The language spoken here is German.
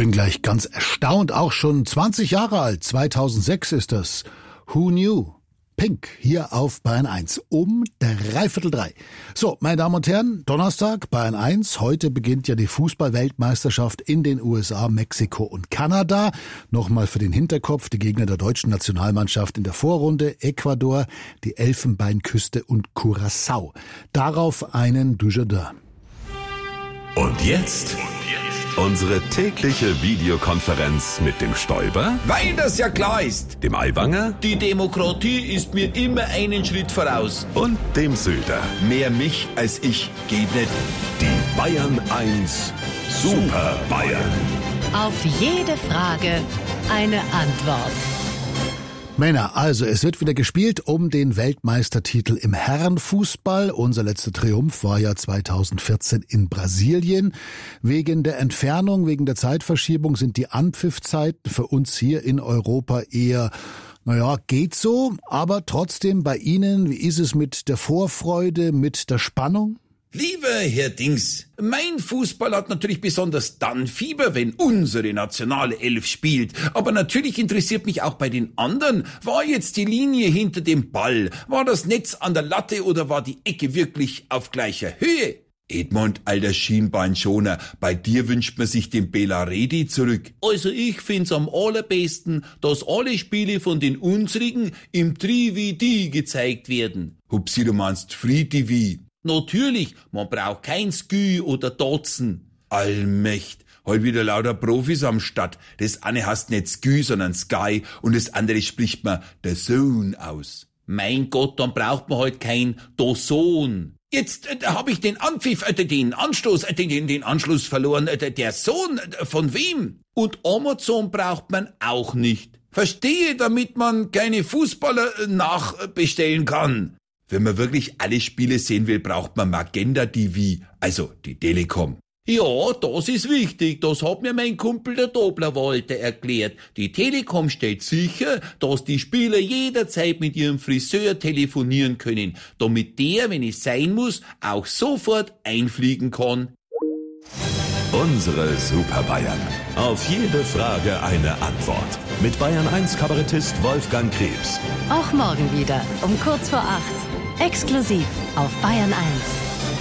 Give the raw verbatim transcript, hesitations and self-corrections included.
bin gleich ganz erstaunt, auch schon zwanzig Jahre alt, zweitausendsechs ist das. Who knew? Pink, hier auf Bayern eins, um dreiviertel drei. So, meine Damen und Herren, Donnerstag, Bayern eins. Heute beginnt ja die Fußball-Weltmeisterschaft in den U S A, Mexiko und Kanada. Nochmal für den Hinterkopf, die Gegner der deutschen Nationalmannschaft in der Vorrunde, Ecuador, die Elfenbeinküste und Curaçao. Darauf einen Dujardin. Und jetzt unsere tägliche Videokonferenz mit dem Stoiber, weil das ja klar ist. dem Aiwanger Die Demokratie ist mir immer einen Schritt voraus. und dem Söder. Mehr mich als ich geht nicht. Die Bayern eins Super Bayern. Auf jede Frage eine Antwort. Männer, also es wird wieder gespielt um den Weltmeistertitel im Herrenfußball. Unser letzter Triumph war ja zweitausendvierzehn in Brasilien. Wegen der Entfernung, wegen der Zeitverschiebung sind die Anpfiffzeiten für uns hier in Europa eher, naja, geht so. Aber trotzdem bei Ihnen, wie ist es mit der Vorfreude, mit der Spannung? Lieber Herr Dings, mein Fußball hat natürlich besonders dann Fieber, wenn unsere nationale Elf spielt. Aber natürlich interessiert mich auch bei den anderen, war jetzt die Linie hinter dem Ball? War das Netz an der Latte oder war die Ecke wirklich auf gleicher Höhe? Edmund, alter Schienbeinschoner, bei dir wünscht man sich den Bela Redi zurück. Also ich find's am allerbesten, dass alle Spiele von den unsrigen im drei V D gezeigt werden. Hupsi, du meinst Free T V? Natürlich, man braucht kein Sky oder Dotzen. Allmächt, heute wieder lauter Profis am Start. Das eine heißt nicht Sky, sondern Sky und das andere spricht man der Sohn aus. Mein Gott, dann braucht man halt kein Dozon. Jetzt äh, habe ich den Anpfiff, äh, den Anstoß, äh, den, den Anschluss verloren. Äh, der Sohn, äh, von wem? Und Amazon braucht man auch nicht. Verstehe, damit man keine Fußballer äh, nachbestellen kann. Wenn man wirklich alle Spiele sehen will, braucht man Magenta T V, also die Telekom. Ja, das ist wichtig, das hat mir mein Kumpel der Dobler-Walter erklärt. Die Telekom stellt sicher, dass die Spieler jederzeit mit ihrem Friseur telefonieren können, damit der, wenn es sein muss, auch sofort einfliegen kann. Unsere Super Bayern. Auf jede Frage eine Antwort. Mit Bayern eins Kabarettist Wolfgang Krebs. Auch morgen wieder um kurz vor acht. Exklusiv auf Bayern eins.